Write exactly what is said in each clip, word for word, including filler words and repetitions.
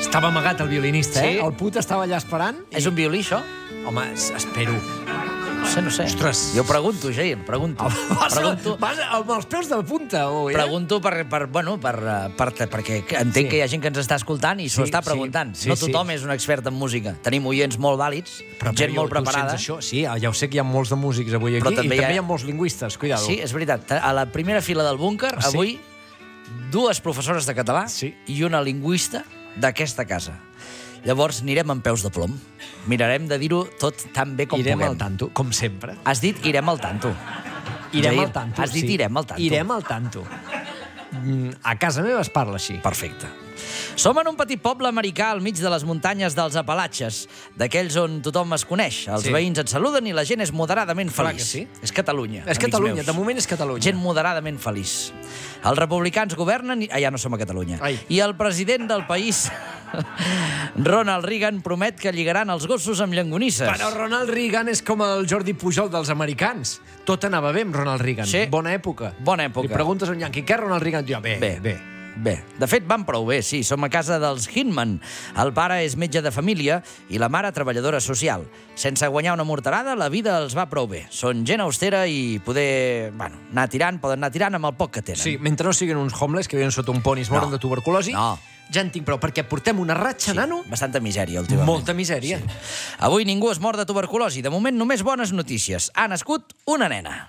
Estava amagat el violinista, eh? Sí. El put estava allà esperant. És un violí, això? Home, espero. No sé, no sé. Ostres. Jo pregunto, Jair, pregunto. Vas, pregunto, vas amb els peus de punta, o eh? pregunto per, per, bueno, per, per, perquè entenc Sí. que hi ha gent que ens està escoltant i s'ho Sí, està sí, preguntant. sí, no sí. tothom és un expert en música. Tenim oients molt vàlids, Però, gent però, molt tu preparada. sents això? Sí, ja ho sé que hi ha molts de músics avui aquí, Però també i hi ha- també hi ha molts lingüistes, cuidado. Sí, és veritat. A la primera fila del búnquer, Ah, sí? avui, dues professores de català Sí. i una lingüista d'aquesta casa. Llavors anirem amb peus de plom. Mirarem de dir-ho tot tan bé com Irem puguem. al tanto, com sempre. Has dit irem al tanto. Irem Jair, al tanto, Has dit sí. irem al tanto. Irem al tanto. Mm, A casa meva es parla així. Perfecte. Som en un petit poble americà al mig de les muntanyes dels Apalatxes, d'aquells on tothom es coneix. Els Sí. veïns et saluden i la gent és moderadament Clar feliç. que sí. És Catalunya, És amics Catalunya, meus. de moment és Catalunya. Gent moderadament feliç. Els republicans governen... I... Ah, ja no som a Catalunya. Ai. I el president del país, Ronald Reagan, promet que lligaran els gossos amb llangonisses. Però Ronald Reagan és com el Jordi Pujol dels americans. Tot anava bé amb Ronald Reagan. Sí. Bona època. Bona època. Li preguntes a un yanqui, què és Ronald Reagan? Jo, bé, Bé, bé. Bé, de fet van prou bé, sí. Som a casa dels Hinman. El pare és metge de família i la mare treballadora social. Sense guanyar una morterada, la vida els va prou bé. Són gent austera i poder, bueno, anar tirant, poden anar tirant amb el poc que tenen. Sí, mentre no siguin uns homeless que viuen sota un pont i es moren No. de tuberculosi, No. ja en tinc prou, perquè portem una ratxa, Sí, nano, bastanta misèria, últimament. molta misèria. Sí. Avui ningú es mor de tuberculosi. De moment, només bones notícies. Ha nascut una nena.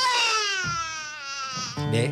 Bé.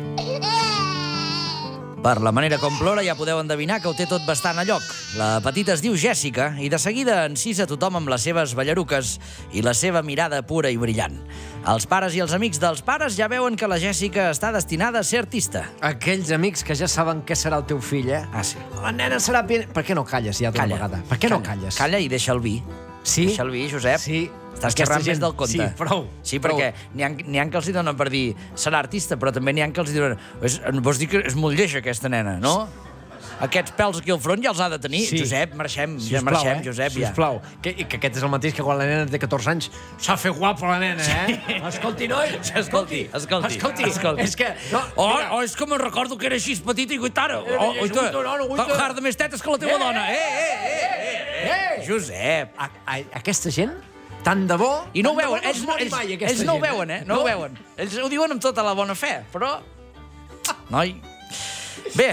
Per la manera com plora ja podeu endevinar que ho té tot bastant a lloc. La petita es diu Jèssica i de seguida encisa tothom amb les seves ballaruques i la seva mirada pura i brillant. Els pares i els amics dels pares ja veuen que la Jèssica està destinada a ser artista. Aquells amics que ja saben què serà el teu fill, eh? Ah, sí. La nena serà... Ben... Per què no calles ja d'una Calla. vegada? Per què no calles? Calla i deixa el vi. Sí? Deixa el vi, Josep. Sí. Estàs Aquesta xerrant gent- més del compte. Sí, prou. Sí, prou. perquè n'hi ha, n'hi ha que els hi donen per dir serà artista, però també n'hi ha que els hi donen... És, vols dir que és molt lleixa, aquesta nena, no? Aquests pèls aquí al front ja els ha de tenir. Sí. Josep, marxem, ja Sisplau, marxem, eh? Josep, ja. Sisplau. Que, que aquest és el mateix que quan la nena té catorze anys s'ha fet guapa la nena, eh? Escolti, noi. Escolti, escolti, Escolti, escolti. és que... No, Oh, mira, oh, és que me'n recordo que era així petita i guitara. Eh, Oh, eh, oita, guito, no, no, guito. fa de més tetes que la teva dona. Eh, eh, eh, eh, eh. Josep. a, a, aquesta gent, tant de bo... I no ho tant de bo veuen, no ells, es no, mori ells, mai, aquesta ells no ho gent, veuen, eh? No, ho veuen. Ells ho diuen amb tota la bona fe, però... Noi... Bé,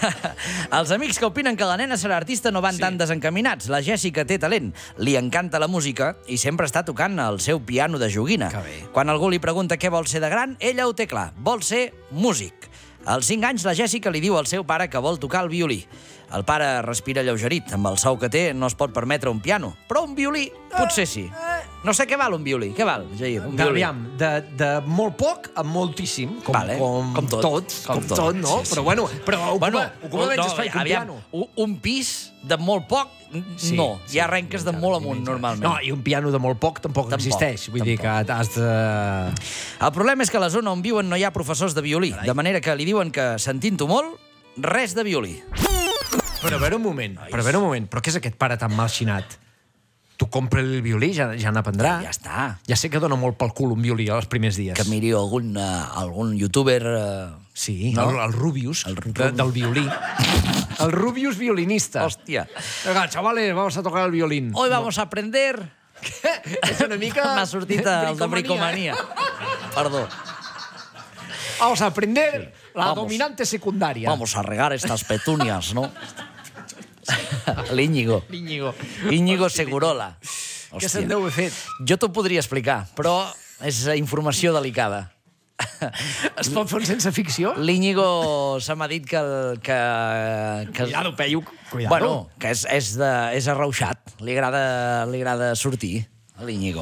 els amics que opinen que la nena serà artista no van Sí. tan desencaminats. La Jèssica té talent, li encanta la música i sempre està tocant el seu piano de joguina. Que bé. Quan algú li pregunta què vol ser de gran, ella ho té clar, vol ser músic. Als cinc anys, la Jèssica li diu al seu pare que vol tocar el violí. El pare respira lleugerit. Amb el sou que té no es pot permetre un piano, però un violí potser sí. No sé què val un violí. Què val, Jair? Un violí. Aviam, de, de molt poc a moltíssim, com, Vale, com, com tot, tot, com com tot, tot, no? sí, sí. Però bueno, però ocupa, Bueno, ocupa menys no, espai que un aviam, piano. un, un pis de molt poc, Sí, no. sí, Ja arrenques de molt amunt, normalment. No, i un piano de molt poc tampoc, Tampoc, existeix. Vull dir que has de... El problema és que a la zona on viuen no hi ha professors de violí, de manera que li diuen que, sentint-ho molt, res de violí. Però a veure un moment, però a veure un moment, però què és aquest pare tan malxinat? Tu compra el violí, ja, ja n'aprendrà. Ja està. Ja sé que dona molt pel cul un violí els primers dies. Que miri algun, uh, algun youtuber... Uh... Sí, No? el, el Rubius, El de, Rubius. del violí. El Rubius violinista. Hòstia. Venga, chavales, vamos a tocar el violín. Hoy vamos a aprender... És una mica... M'ha sortit el de bricomania. Perdó. Vamos a aprender la Vamos. dominante secundaria. Vamos a regar estas petunias, ¿no? L'Íñigo. Íñigo. Íñigo Segurola. Què se'n deu haver fet? Jo t'ho podria explicar, però és informació delicada. Es pot fer sense ficció? L'Íñigo se m'ha dit que... el- que, que Cuidado, Peyu. Cuidado. Bueno, que és, és, de, és arrauxat. Li agrada, li agrada sortir, a l'Íñigo.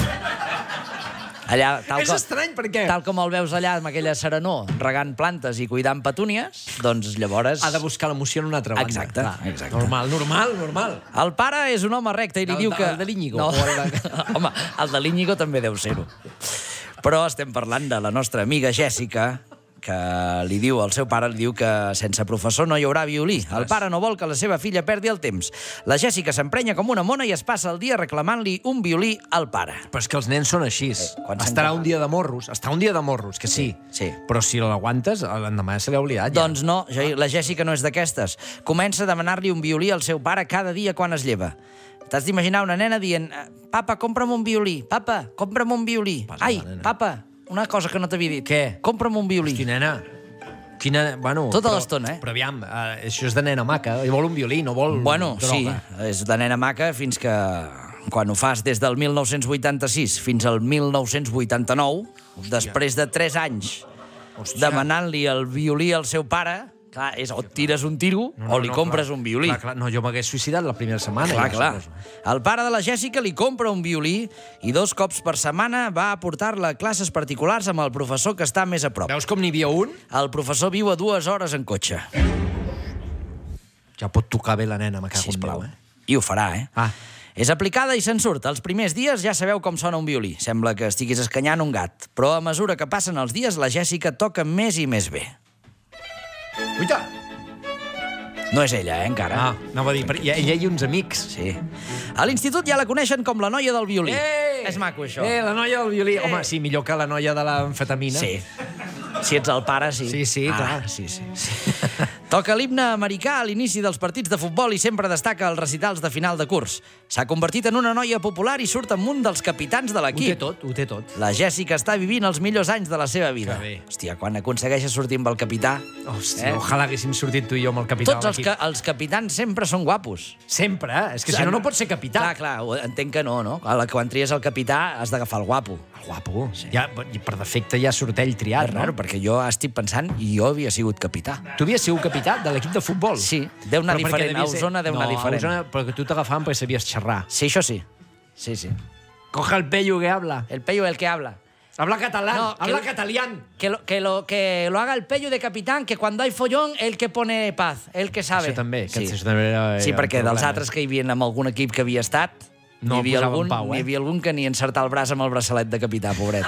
Allà, tal És com, estrany, perquè... tal com el veus allà amb aquella serenor, regant plantes i cuidant petúnies, doncs llavors... Ha de buscar l'emoció en una altra banda. Exacte, Clar. exacte. Normal, normal, normal. El pare és un home recte i li El diu de- que... el de l'Íñigo, No. o el de- Home, el de l'Íñigo també deu ser-ho. Però estem parlant de la nostra amiga Jèssica, que li diu al seu pare, li diu que sense professor no hi haurà violí. El pare no vol que la seva filla perdi el temps. La Jèssica s'emprenya com una mona i es passa el dia reclamant-li un violí al pare. Però és que els nens són així. quan Estarà s'encara- un dia de morros, estarà un dia de morros, que sí. Sí. Però si l'aguantes, l'endemà se l'ha oblidat ja. Doncs no, la Jèssica no és d'aquestes. Comença a demanar-li un violí al seu pare cada dia quan es lleva. T'has d'imaginar una nena dient «Papa, compra'm un violí. Papa, compra'm un violí. Passa Ai, la nena. papa, una cosa que no t'havia dit. Què? Compra'm un violí». Hosti, nena, quina... Bueno, Tota però- l'estona, eh? Però aviam, eh, això és de nena maca. I vol un violí, no vol Bueno, sí, droga. és de nena maca fins que quan ho fas des del mil nou-cents vuitanta-sis fins al mil nou-cents vuitanta-nou, després de tres anys Hòstia. demanant-li el violí al seu pare, clar, és o et tires un tiro No, no, o li no, compres clar. un violí. Clar, clar, no, jo m'hagués suïcidat la primera setmana. Clar, ja, clar. suposo. El pare de la Jèssica li compra un violí i dos cops per setmana va a portar-la a classes particulars amb el professor que està més a prop. Veus com n'hi havia un? El professor viu a dues hores en cotxe. Ja pot tocar bé la nena, me cago en Sisplau, Déu, eh? I ho farà, eh? Ah. És aplicada i se'n surt. Els primers dies ja sabeu com sona un violí. Sembla que estiguis escanyant un gat. Però a mesura que passen els dies, la Jèssica toca més i més bé. Uita! No és ella, eh, encara. Ah, anava a dir, per- ella i uns amics. Sí. A l'institut ja la coneixen com la noia del violí. Eh! És maco, això. Eh, la noia del violí. Home, sí, millor que la noia de l'amfetamina. Sí. Si ets el pare, sí. Sí, sí, ah, clar. Sí, sí. Toca l'himne americà a l'inici dels partits de futbol i sempre destaca els recitals de final de curs. S'ha convertit en una noia popular i surt amb un dels capitans de Ho té l'equip. tot, ho té tot. La Jèssica està vivint els millors anys de la seva vida. Que bé. Hòstia, quan aconsegueixes sortir amb el capità... Hòstia, Eh? eh? ojalà haguéssim sortit tu i jo amb el capità Tots de els, l'equip. ca els capitans sempre són guapos. Sempre, eh? És que si no, no pots ser capità. Clar, clar, ho- entenc que no, no? A la- Quan tries el capità has d'agafar el guapo. El guapo. Sí. Ja, i per defecte ja surt ell triat, És raro, no? perquè jo estic pensant i jo havia sigut capità. Tu havies sigut capità de l'equip de futbol. Sí, deu anar Però perquè diferent. A devies ser- Osona deu anar no, diferent. A Osona, però que tu t'agafaven perquè sabies xerrar. Sí, això sí. Sí, sí. Coja el pello que habla. El pello el que habla. Habla catalán, No, que- habla catalán. Que lo, que, lo, que lo haga el pello de capitán, que cuando hay follón, el que pone paz, el que sabe. Això també, que Sí, això també era, sí era perquè un dels problema. altres que hi havia amb algun equip que havia estat, No n'hi havia, posaven algun, pau, eh? n'hi havia algun que ni encertar el braç amb el braçalet de capità, pobret.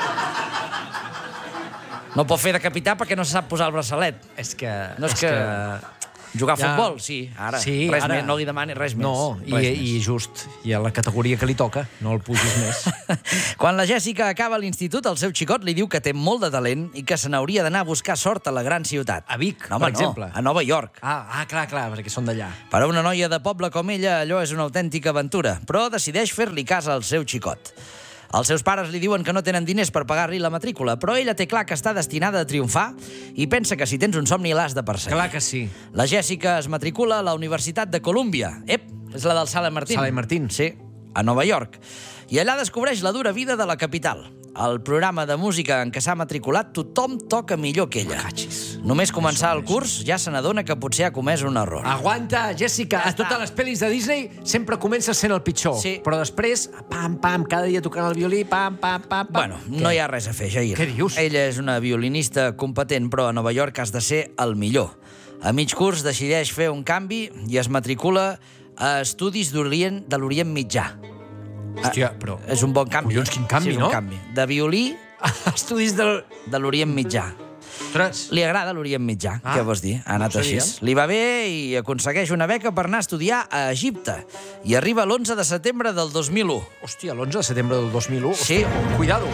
No pot fer de capità perquè no se sap posar el braçalet. És que... No és que... Jugar a Ja. futbol, sí, ara. Sí, res ara. més, no li demani res més. No, i, res i just, i a la categoria que li toca, no el pugis més. Quan la Jèssica acaba l'institut, el seu xicot li diu que té molt de talent i que se n'hauria d'anar a buscar sort a la gran ciutat. A Vic, no, home, per exemple. No, a Nova York. Ah, ah, clar, clar, perquè són d'allà. Per a una noia de poble com ella, allò és una autèntica aventura, però decideix fer-li cas al seu xicot. Els seus pares li diuen que no tenen diners per pagar-li la matrícula, però ella té clar que està destinada a triomfar i pensa que si tens un somni l'has de perseguir. Clar que sí. La Jèssica es matricula a la Universitat de Colúmbia. Ep, és la del Sala Martín. Sala Martín. Sí, a Nova York. I allà descobreix la dura vida de la capital. Al programa de música en què s'ha matriculat, tothom toca millor que ella. Cachis. Només començar el curs ja se n'adona que potser ha comès un error. Aguanta, Jessica. Ja A totes està. les pel·lis de Disney sempre comença sent el pitjor. Sí. Però després, pam, pam, cada dia tocant el violí, pam, pam, pam, pam. Bueno, no hi ha res a fer, Jair. Què dius? Ella és una violinista competent, però a Nova York has de ser el millor. A mig curs decideix fer un canvi i es matricula a Estudis d'Orient de l'Orient Mitjà. Hòstia, però... És un bon canvi. Collons, quin canvi, sí, és no? Un canvi. De violí Estudis del... de l'Orient Mitjà. Ostres. Li agrada l'Orient Mitjà, Ah, què vols dir? Ha anat no ho així. sabíem. Li va bé i aconsegueix una beca per anar a estudiar a Egipte. I arriba l'onze de setembre del dos mil u. Hòstia, l'onze de setembre del dos mil u. Sí. Hòstia, cuidado.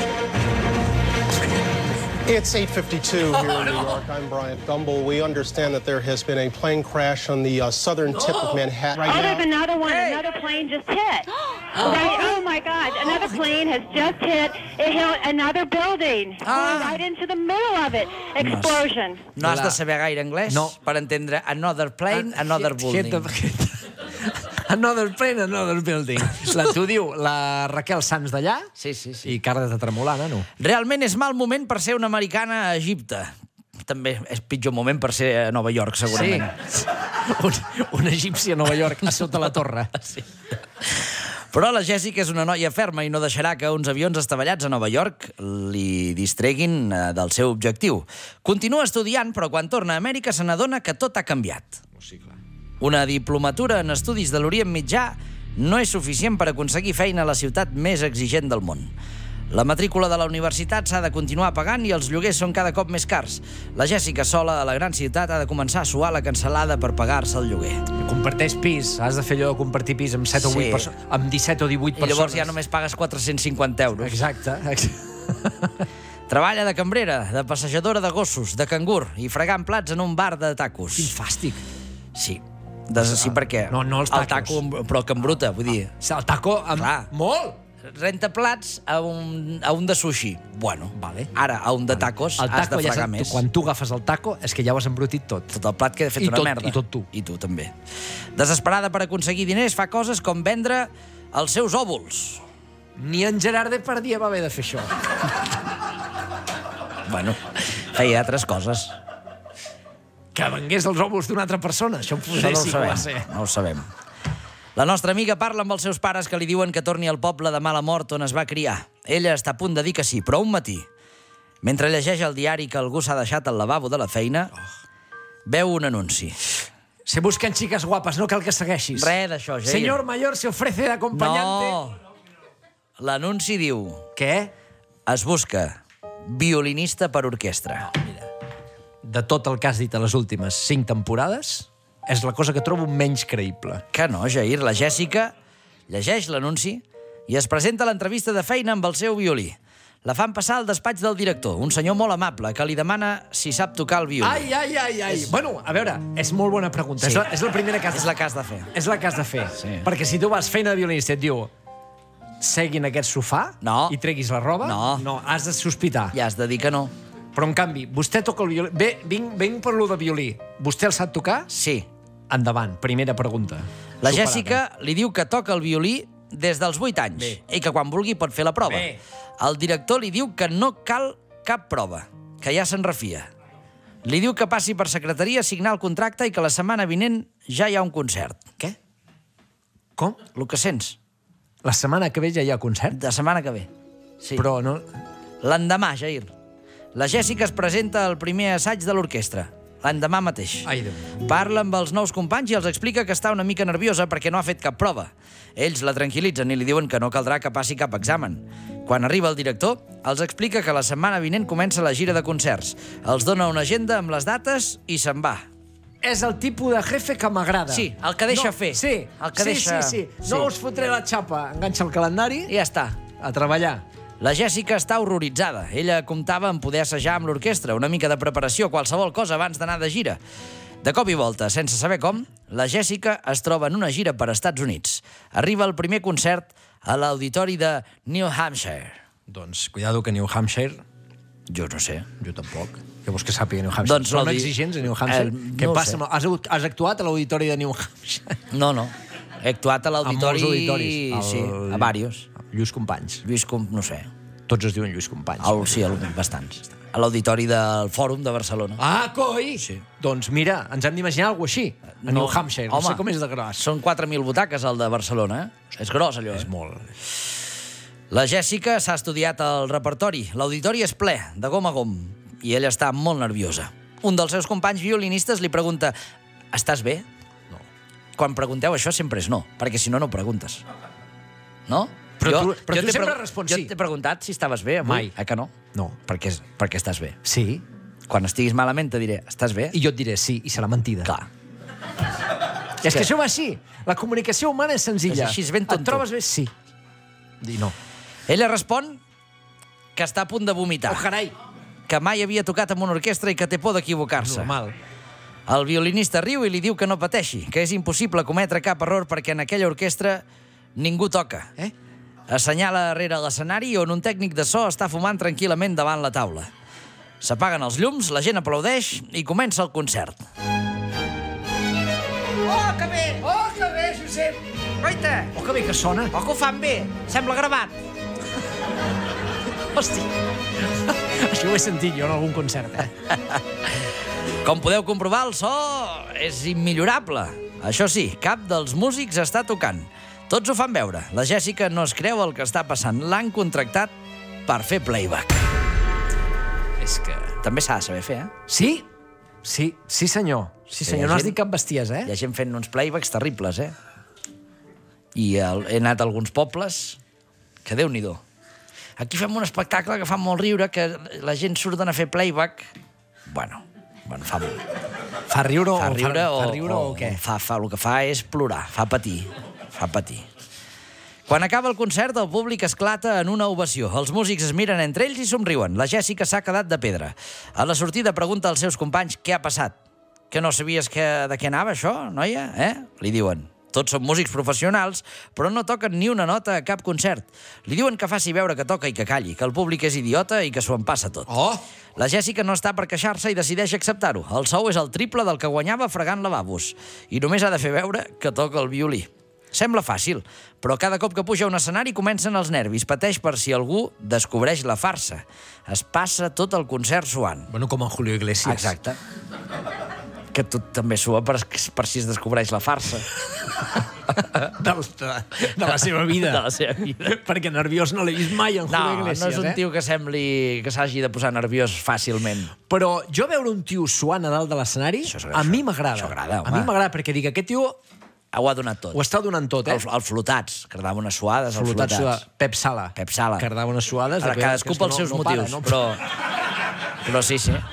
It's eight fifty-two here in New York. I'm Bryant Gumbel. We understand that there has been a plane crash on the uh, southern tip of Manhattan right Oh, now. there's another one. Another plane just hit. Right, oh, my God. Another plane has just hit. It hit another building. Ah. Going right into the middle of it. Explosion. No has La- de saber gaire anglès No. per entendre another plane, another Hit- building. hit- hit- Another plane, another building. La, tu diu la Raquel Sanz d'allà Sí, sí, sí. i cara de tremolar, nano. Realment és mal moment per ser una americana a Egipte. També és pitjor moment per ser a Nova York, segurament. Sí. Un, un egipci a Nova York, a sota la torre. Sí. Però la Jèssica és una noia ferma i no deixarà que uns avions estavellats a Nova York li distreguin eh, del seu objectiu. Continua estudiant, però quan torna a Amèrica se n'adona que tot ha canviat. Sí, clar. Una diplomatura en estudis de l'Orient Mitjà no és suficient per aconseguir feina a la ciutat més exigent del món. La matrícula de la universitat s'ha de continuar pagant i els lloguers són cada cop més cars. La Jèssica, sola a la gran ciutat, ha de començar a suar la cancel·lada per pagar-se el lloguer. Comparteix pis. Has de fer allò de compartir pis amb set o vuit Sí. persones, amb disset o divuit I persones. llavors ja només pagues quatre-cents cinquanta euros. Exacte. exacte. Treballa de cambrera, de passejadora de gossos, de cangur i fregant plats en un bar de tacos. Quin fàstic. Sí. Des, sí, perquè... No, no els El tacos. taco, però que embruta, vull dir... El taco... Amb... Clar. Molt! Renta plats a un, a un de sushi. Bueno, Vale. ara a un de tacos El has taco de ja fregar saps, més. quan tu agafes el taco és que ja ho has embrutit tot. Tot el plat queda fet I una tot- merda. i tot tu. I tu també. Desesperada per aconseguir diners, fa coses com vendre els seus òvuls. Ni en Gerard Depardieu va haver de fer això. Bueno, feia altres coses. Que vengués els òvuls d'una altra persona. Això Això potser no ho sí que ho va ser. sabem. No ho sabem. La nostra amiga parla amb els seus pares que li diuen que torni al poble de mala mort on es va criar. Ella està a punt de dir que sí, però un matí, mentre llegeix el diari que algú s'ha deixat al lavabo de la feina, veu un anunci. Se busquen chicas guapes, no cal que segueixis. Res d'això, Jair. Señor mayor se ofrece de acompañante. No! L'anunci diu: Què? es busca violinista per orquestra. De tot el que has dit a les últimes cinc temporades, és la cosa que trobo menys creïble. Que no, Jair. La Jèssica llegeix l'anunci i es presenta a l'entrevista de feina amb el seu violí. La fan passar al despatx del director, un senyor molt amable, que li demana si sap tocar el violí. Ai, ai, ai, ai. Bueno, a veure, és molt bona pregunta. Sí. És, la, és la primera que has És la que has de fer. És la que has de fer. Sí. Perquè si tu vas feina de violinista i et diu segui en aquest sofà No. i treguis la roba, No. no, has de sospitar. Ja has de dir que no. Però, en canvi, vostè toca el violí... Bé, vinc, vinc per lo de violí. Vostè el sap tocar? Sí. Endavant, primera pregunta. La Superada. Jèssica li diu que toca el violí des dels vuit anys Bé. i que quan vulgui pot fer la prova. Bé. El director li diu que no cal cap prova, que ja se'n refia. Li diu que passi per secretaria a signar el contracte i que la setmana vinent ja hi ha un concert. Què? Com? El que sents, La setmana que ve ja hi ha concert? de setmana que ve. Sí. Però no... L'endemà, Jair. La Jèssica es presenta al primer assaig de l'orquestra. L'endemà mateix. Ai, Déu meu. Parla amb els nous companys i els explica que està una mica nerviosa perquè no ha fet cap prova. Ells la tranquil·litzen i li diuen que no caldrà que passi cap examen. Quan arriba el director, els explica que la setmana vinent comença la gira de concerts. Els dona una agenda amb les dates i se'n va. És el tipus de jefe que m'agrada. Sí, el que deixa no, fer. Sí, El que sí, deixa- sí, sí. sí. No us fotré la xapa. Enganxa el calendari I ja està. a treballar. La Jèssica està horroritzada. Ella comptava en poder assajar amb l'orquestra, una mica de preparació, qualsevol cosa abans d'anar de gira. De cop i volta, sense saber com, la Jèssica es troba en una gira per Estats Units. Arriba el primer concert a l'auditori de New Hampshire. Doncs, cuidado que New Hampshire... Jo no sé. Jo tampoc. Que vols que sàpiga New Hampshire? Doncs Són l'audi- exigents a New Hampshire? El- Què no ho passa? sé. amb- Has, has actuat a l'auditori de New Hampshire? No, no. He actuat a A l'auditori... molts auditoris. El- Sí, a diversos. Lluís Companys. Lluís, Com... no sé. Tots es diuen Lluís Companys. El, sí, el, bastants. A l'auditori del Fòrum de Barcelona. Ah, coi! Sí. Doncs mira, ens hem d'imaginar alguna cosa així. A New Hampshire. No home, sé com és de gros. Són quatre mil butaques, el de Barcelona, eh? És gros, allò, És eh? molt. La Jèssica s'ha estudiat el repertori. L'auditori és ple, de gom a gom, i ella està molt nerviosa. Un dels seus companys violinistes li pregunta: estàs bé? No. Quan pregunteu això sempre és no, perquè si no, no preguntes. No? Però tu- però tu t'he sempre respons jo sí. t'he preguntat si estaves bé avui. Mai. Eh que no? No. Perquè, perquè estàs bé. Sí. Quan estiguis malament te diré: estàs bé? I jo et diré sí, i serà mentida. Clar. I és que això va així. La comunicació humana és senzilla. És així, és ben tonto. Et trobes bé? Sí. I no. Ella respon que està a punt de vomitar. Oh, carai. Que mai havia tocat amb una orquestra i que té por d'equivocar-se. Normal. El violinista riu i li diu que no pateixi, que és impossible cometre cap error perquè en aquella orquestra ningú toca. Eh? Assenyala darrere l'escenari on un tècnic de so està fumant tranquil·lament davant la taula. S'apaguen els llums, la gent aplaudeix i comença el concert. Oh, que bé! Oh, que bé, Josep! Oita! Oh, que bé que sona. Oh, que ho fan bé! Sembla gravat. Hòstia. Això ho he sentit jo en algun concert, eh? Com podeu comprovar, el so és immillorable. Això sí, cap dels músics està tocant. Tots ho fan veure. La Jèssica no es creu el que està passant. L'han contractat per fer playback. És que... També s'ha de saber fer, eh? Sí? Sí, sí senyor. Sí senyor, Hi ha no has gent- dit cap bestiesa, Hi eh? ha gent fent uns playbacks terribles, eh? I el, he anat a alguns pobles que Déu-n'hi-do. aquí fem un espectacle que fa molt riure, que la gent surten a fer playback. Bueno, bueno fa molt. Fa riure, Fa o, riure fa, o, fa riure o, o, què? o fa, fa, el que fa és plorar, fa patir, fa patir. Quan acaba el concert, el públic esclata en una ovació. Els músics es miren entre ells i somriuen. La Jèssica s'ha quedat de pedra. A la sortida pregunta als seus companys què ha passat. Que no sabies que, de què anava això, noia? Eh? Li diuen. Tots són músics professionals, però no toquen ni una nota a cap concert. Li diuen que faci veure que toca i que calli, que el públic és idiota i que s'ho en passa tot. Oh! La Jèssica no està per queixar-se i decideix acceptar-ho. El sou és el triple del que guanyava fregant lavabos. I només ha de fer veure que toca el violí. Sembla fàcil, però cada cop que puja a un escenari comencen els nervis. Pateix per si algú descobreix la farsa. Es passa tot el concert suant. Bueno, com en Julio Iglesias. Exacte. Que tu també sua per, per si es descobreix la farsa. De, de, de la seva vida. De la seva vida. Perquè nerviós no l'he vist mai en Julio No, Iglesias, no és un eh? tio que sembli que s'hagi de posar nerviós fàcilment. Però jo veure un tio suant a dalt de l'escenari, Això és- a mi m'agrada. això agrada, A home. mi m'agrada perquè dic, aquest tio Ho ha donat tot. ho està donant tot, eh? El, el flotats, que dava unes suades, el Flotats flotats. suada. Pep Sala. Pep Sala. Que dava unes suades. Ara, de- cadascú que és que pels no- seus no motius, para, no? però... Però sí, sí.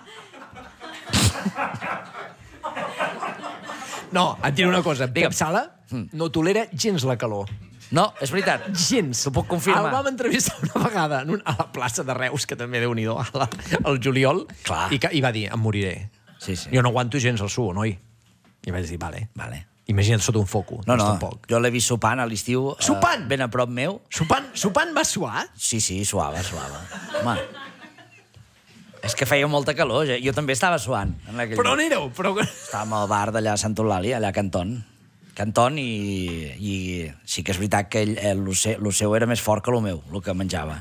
No, et diré una cosa. Digue'm. Pep Sala no tolera gens la calor. No, és veritat. Gens. T'ho puc confirmar. El vam entrevistar una vegada en un, a la plaça de Reus, que també Déu-n'hi-do, a la- al juliol, Clar. i, que, i va dir, em moriré. Sí, sí. Jo no aguanto gens el suor, noi. I vaig dir, vale. Vale. Imagina't sota un foco. No, doncs no, Tampoc. jo l'he vist sopant a l'estiu. Sopant? Eh, ben a prop meu. Sopant, sopant va suar? Sí, sí, suava, suava. Home, és que feia molta calor, ja. Jo també estava suant. En aquell Però on éreu? Però... Estàvem al bar d'allà a Sant Eulàlia, allà a Canton. Canton, i, i sí que és veritat que ell, el, el, seu, el seu era més fort que el meu, el que menjava.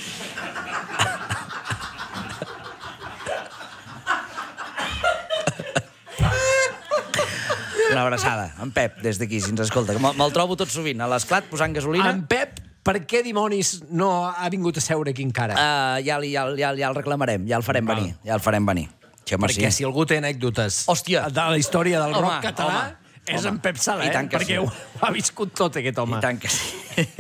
Una abraçada, en Pep, des d'aquí, si ens escolta. Me'l me trobo tot sovint, a l'esclat, posant gasolina. En Pep, per què dimonis no ha vingut a seure aquí encara? Uh, ja, li- ja, ja, ja el reclamarem, ja el farem Val. venir, ja el farem venir. Sí, home, Perquè sí. si algú té anècdotes Hòstia. de la història del Home, rock català, home, és home. en Pep Sala, I eh? tant que Perquè sí. ho, ho ha viscut tot, aquest home. I tant que sí.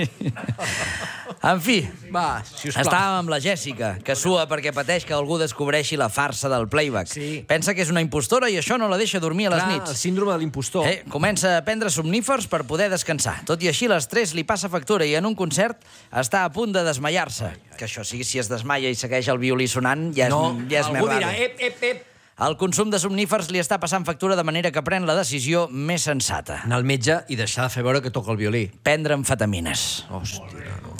En fi, Va, si us plau. estàvem amb la Jèssica, que sua perquè pateix que algú descobreixi la farsa del playback. Sí. Pensa que és una impostora i això no la deixa dormir a les Clar, nits. el síndrome de l'impostor. Eh, comença a prendre somnífers per poder descansar. Tot i així, l'estrès li passa factura i en un concert està a punt de desmaiar-se. Que això sí, si es desmaia i segueix el violí sonant, ja és, no, ja és més algú raro. dirà, ep, ep, ep. El consum de somnífers li està passant factura de manera que pren la decisió més sensata. Anar al metge i deixar de fer veure que toca el violí. Prendre amfetamines. Hòstia, no.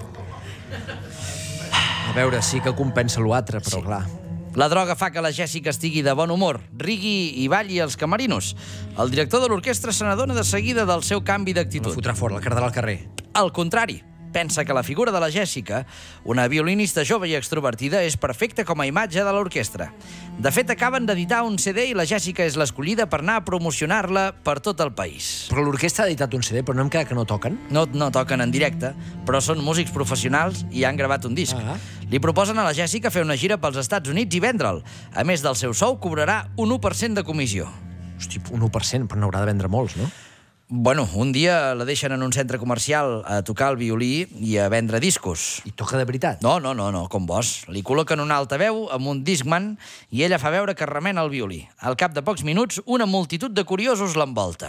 A veure, sí que compensa l'altre, però Sí. clar. La droga fa que la Jèssica estigui de bon humor, rigui i balli als camerinos. El director de l'orquestra se n'adona de seguida del seu canvi La d'actitud. fotrà fort, la cardarà al carrer. Al contrari, pensa que la figura de la Jèssica, una violinista jove i extrovertida, és perfecta com a imatge de l'orquestra. De fet, acaben d'editar un C D i la Jèssica és l'escollida per anar a promocionar-la per tot el país. Però l'orquestra ha editat un C D, però no em queda que no toquen. No, no toquen en directe, però són músics professionals i han gravat un disc. Ah. Li proposen a la Jèssica fer una gira pels Estats Units i vendre'l. A més del seu sou, cobrarà un u per cent de comissió. Hosti, un u per cent, però n'haurà de vendre molts, no? Bueno, un dia la deixen en un centre comercial a tocar el violí i a vendre discos. I toca de veritat. No, no, no, no, com vos. Li col·loquen un altaveu amb un Discman i ella fa veure que remena el violí. Al cap de pocs minuts, una multitud de curiosos l'envolta.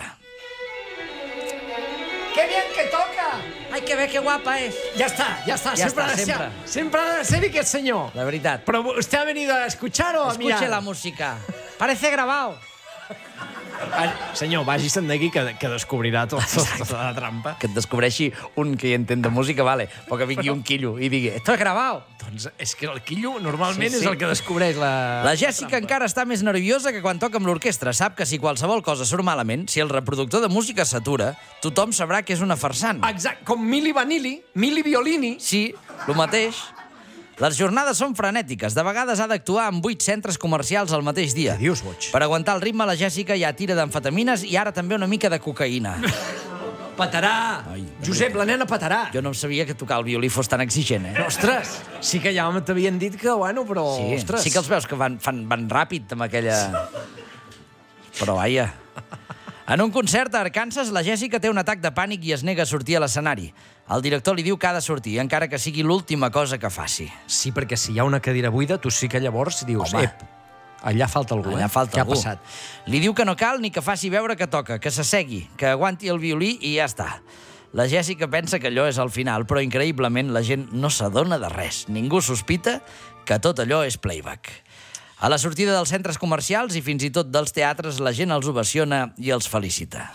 ¡Qué bien que toca! Ai, que bé, que guapa és. Ya está, ya está. Ya siempre, está, ha de siempre. ser, siempre ha de ser aquest senyor. La veritat. Però usted ha venido a escuchar o a mirar? Escuche la música. Parece grabado. Va, senyor, vagi-se'n d'aquí que, que descobrirà tot, tot, tota la trampa. Que et descobreixi un que hi entén de música, vale, però que vingui un quillo i digui, esto es grabado. Doncs és que el quillo normalment Sí, sí. és el que descobreix la... La Jèssica encara està més nerviosa que quan toca amb l'orquestra. Sap que si qualsevol cosa surt malament, si el reproductor de música s'atura, tothom sabrà que és una farsant. Exacte, com Mili Vanilli, Mili Violini. Sí, el mateix. Les jornades són frenètiques. De vegades ha d'actuar en vuit centres comercials al mateix dia. Què dius, boig? Per aguantar el ritme, la Jèssica ja tira d'amfetamines i ara també una mica de cocaïna. Petarà! Ai, Josep, la nena petarà. Jo no sabia que tocar el violí fos tan exigent, eh? Ostres, sí que ja t'havien dit que, bueno, però... Sí, ostres. sí que els veus que van, fan, van ràpid amb aquella... Però, vaja... En un concert a Arkansas, la Jèssica té un atac de pànic i es nega a sortir a l'escenari. El director li diu que ha de sortir, encara que sigui l'última cosa que faci. Sí, perquè si hi ha una cadira buida, tu sí que llavors dius, Home. ep, allà falta algú, Allà eh? falta Què algú. ha passat? Li diu que no cal ni que faci veure que toca, que s'assegui, que aguanti el violí i ja està. La Jessica pensa que allò és el final, però increïblement la gent no s'adona de res. Ningú sospita que tot allò és playback. A la sortida dels centres comercials i fins i tot dels teatres, la gent els ovaciona i els felicita.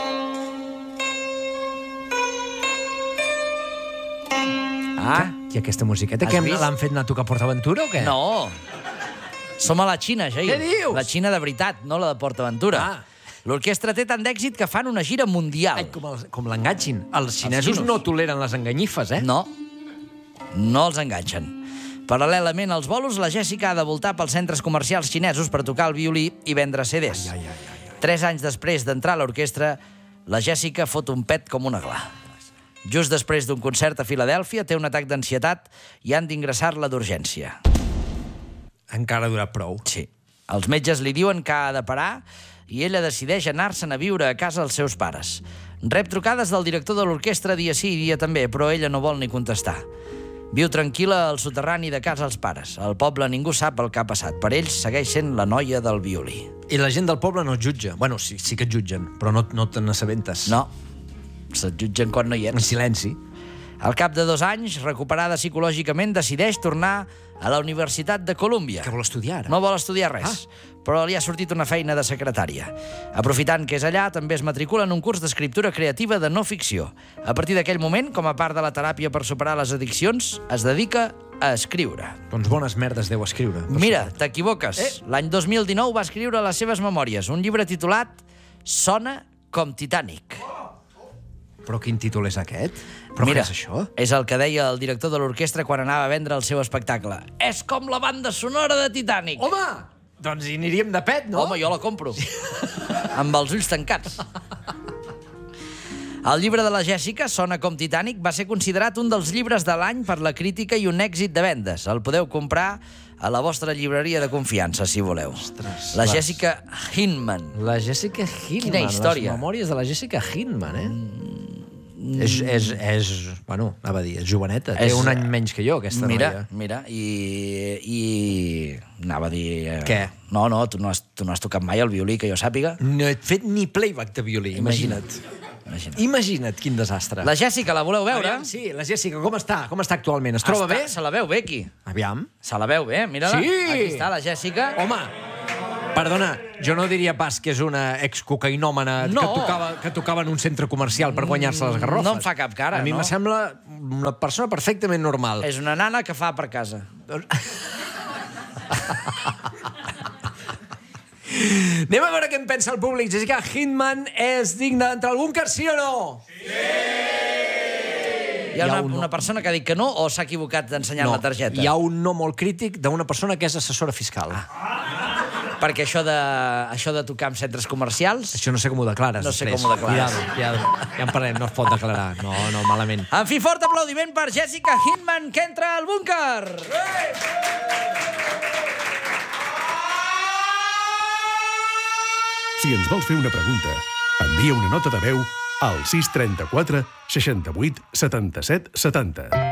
Ah, I aquesta musiqueta, Has que vist? l'han fet anar a tocar a PortAventura o què? no! Som a la Xina, Jair. Què dius? La Xina de veritat, no la de PortAventura. Ah. L'orquestra té tant d'èxit que fan una gira mundial. Ai, com, el, com l'enganxin. Els xinesos xinos. no toleren les enganyifes, eh? No, no els enganxen. Paral·lelament als bolos, la Jessica ha de voltar pels centres comercials xinesos per tocar el violí i vendre C Ds. Ai, ai, ai, ai. Tres anys després d'entrar a l'orquestra, la Jessica fot un pet com una gla. Just després d'un concert a Filadèlfia, té un atac d'ansietat i han d'ingressar-la d'urgència. Encara ha durat prou. Sí. Els metges li diuen que ha de parar i ella decideix anar-se'n a viure a casa als seus pares. Rep trucades del director de l'orquestra dia sí i dia també, però ella no vol ni contestar. Viu tranquil·la al soterrani de casa als pares. Al poble ningú sap el que ha passat. Per ells segueix sent la noia del violí. I la gent del poble no et jutja. Bueno, sí, sí que et jutgen, però no, no te n'assabentes. No, se't jutgen quan no hi En ets. silenci. Al cap de dos anys, recuperada psicològicament, decideix tornar a la Universitat de Colúmbia. Què vol estudiar ara? No vol estudiar res, ah. però li ha sortit una feina de secretària. Aprofitant que és allà, també es matricula en un curs d'escriptura creativa de no ficció. A partir d'aquell moment, com a part de la teràpia per superar les addiccions, es dedica a escriure. Doncs bones merdes deu escriure. per Mira, suposat. t'equivoques. Eh? L'any dos mil dinou va escriure les seves memòries, un llibre titulat Sona com Titanic. Però quin títol és aquest? Però Mira, què és això? és el que deia el director de l'orquestra quan anava a vendre el seu espectacle. És com la banda sonora de Titanic. Home! Doncs hi aniríem de pet, no? Home, jo la compro. Amb els ulls tancats. El llibre de la Jessica, Sona com Titanic, va ser considerat un dels llibres de l'any per la crítica i un èxit de vendes. El podeu comprar a la vostra llibreria de confiança, si voleu. Ostres, la les- Jessica Hinman. La Jessica Hindman. Quina història. Les memòries de la Jessica Hindman, eh? Mm. És, és, és, bueno, anava a dir, és joveneta. Té És- un any menys que jo, aquesta Mira, noia. mira, i... i... anava a dir... eh, Què? No, no, tu no, has, tu no has tocat mai el violí, que jo sàpiga. No he fet ni playback de violí, imagina't. Imagina't. Imagina't quin desastre. La Jessica, la voleu veure? Aviam, sí, la Jessica, com està? Com està actualment? Es troba Està- bé? Se la veu bé, aquí. Aviam. Se la veu bé, mira-la. Sí! Aquí està la Jessica. Home, perdona, jo no diria pas que és una excocainòmana No. que, tocava, que tocava en un centre comercial per guanyar-se les garrofes. No em fa cap cara, A mi no? me sembla una persona perfectament normal. És una nana que fa per casa. Anem a veure què en pensa el públic. Jessica Hindman és digna d'entrar al búnquer, sí o no? Hi ha, Hi ha una, un no. una persona que ha dit que no o s'ha equivocat d'ensenyar la targeta? Hi ha un no molt crític d'una persona que és assessora fiscal. Ah. Perquè això de, això de tocar en centres comercials... Això no sé com ho declares No sé després. com ho declares. Cuidado, cuidado. Ja en parlem, no es pot declarar. No, no, malament. En fi, fort aplaudiment per Jessica Hindman, que entra al búnquer! Si ens vols fer una pregunta, envia una nota de veu al sis trenta-quatre seixanta-vuit setanta-set setanta.